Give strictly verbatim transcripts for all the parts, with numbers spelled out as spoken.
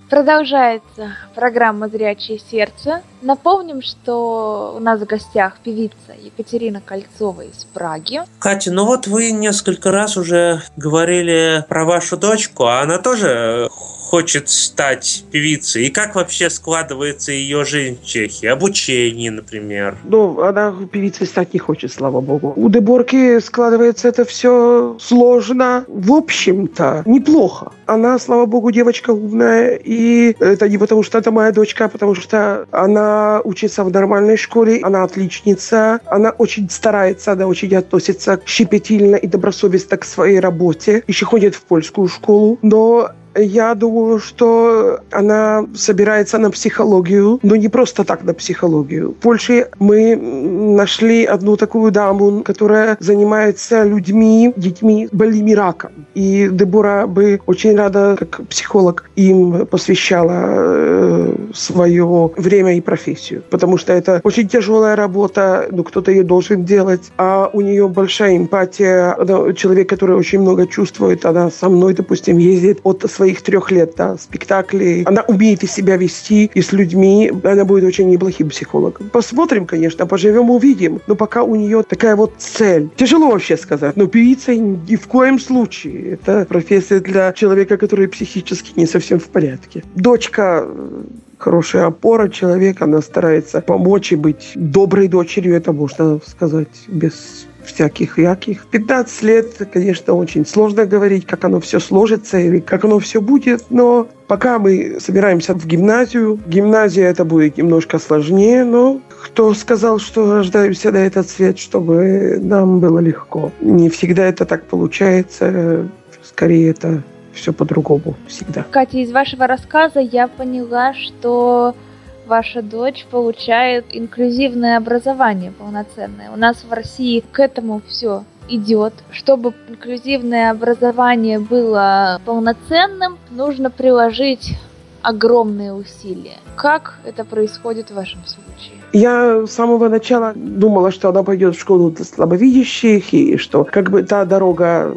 Продолжается программа «Зрячее сердце». Напомним, что у нас в гостях певица Екатерина Кольцова из Праги. Катя, ну вот вы несколько раз уже говорили про вашу дочку, а она тоже хочет стать певицей. И как вообще складывается ее жизнь в Чехии? Обучение, например. Ну, она певицей стать не хочет, слава богу. У Деборки складывается это все сложно. В общем-то, неплохо. Она, слава богу, девочка умная. И это не потому, что это моя дочка, а потому что она учится в нормальной школе. Она отличница. Она очень старается, она очень относится щепетильно и добросовестно к своей работе. Еще ходит в польскую школу. Но я думаю, что она собирается на психологию, но не просто так на психологию. В Польше мы нашли одну такую даму, которая занимается людьми, детьми, больными раком. И Дебора бы очень рада, как психолог, им посвящала э, свое время и профессию. Потому что это очень тяжелая работа, но кто-то ее должен делать. А у нее большая эмпатия. Она человек, который очень много чувствует. Она со мной, допустим, ездит от своих трех лет, да, спектаклей. Она умеет из себя вести, и с людьми она будет очень неплохим психологом. Посмотрим, конечно, поживем, увидим. Но пока у нее такая вот цель. Тяжело вообще сказать, но певица ни в коем случае. Это профессия для человека, который психически не совсем в порядке. Дочка хорошая опора человека, она старается помочь и быть доброй дочерью, это можно сказать без всяких яких. пятнадцать лет, конечно, очень сложно говорить, как оно все сложится или как оно все будет, но пока мы собираемся в гимназию. Гимназия это будет немножко сложнее, но кто сказал, что рождаемся на этот свет, чтобы нам было легко? Не всегда это так получается, скорее это все по-другому всегда. Катя, из вашего рассказа я поняла, что ваша дочь получает инклюзивное образование полноценное. У нас в России к этому все идет. Чтобы инклюзивное образование было полноценным, нужно приложить огромные усилия. Как это происходит в вашем случае? Я с самого начала думала, что она пойдет в школу для слабовидящих, и что как бы та дорога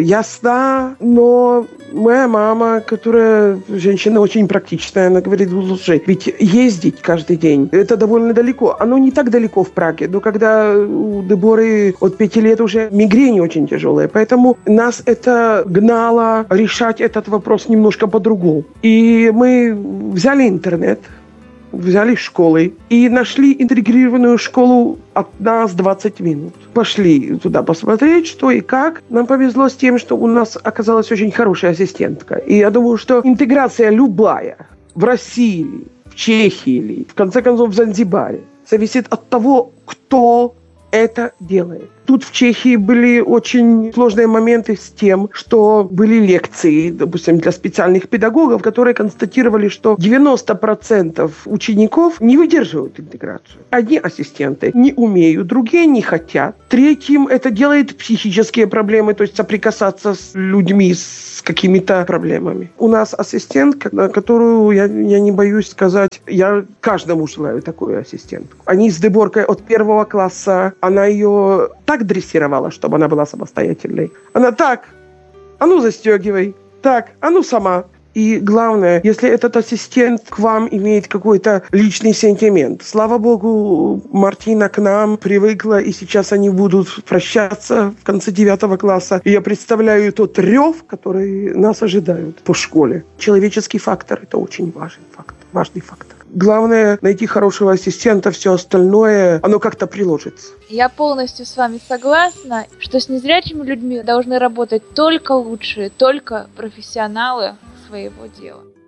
ясна, но моя мама, которая женщина очень практичная, она говорит, слушай, ведь ездить каждый день, это довольно далеко. Оно не так далеко в Праге, но когда у Деборы от пяти лет уже мигрень очень тяжелая, поэтому нас это гнало решать этот вопрос немножко по-другому. И мы взяли интернет, взяли школы и нашли интегрированную школу от нас двадцать минут. Пошли туда посмотреть, что и как. Нам повезло с тем, что у нас оказалась очень хорошая ассистентка. И я думаю, что интеграция любая в России, в Чехии или, в конце концов, в Занзибаре зависит от того, кто это делает. Тут в Чехии были очень сложные моменты с тем, что были лекции, допустим, для специальных педагогов, которые констатировали, что девяносто процентов учеников не выдерживают интеграцию. Одни ассистенты не умеют, другие не хотят. Третьим это делает психические проблемы, то есть соприкасаться с людьми с какими-то проблемами. У нас ассистентка, которую я, я не боюсь сказать, я каждому желаю такую ассистентку. Они с Деборкой от первого класса, она ее так дрессировала, чтобы она была самостоятельной. Она так, а ну застегивай, так, а ну сама. И главное, если этот ассистент к вам имеет какой-то личный сентимент. Слава богу, Мартина к нам привыкла, и сейчас они будут прощаться в конце девятого класса. И я представляю тот рев, который нас ожидает по школе. Человеческий фактор – это очень важный фактор. Важный фактор. Главное – найти хорошего ассистента, все остальное, оно как-то приложится. Я полностью с вами согласна, что с незрячими людьми должны работать только лучшие, только профессионалы своего дела.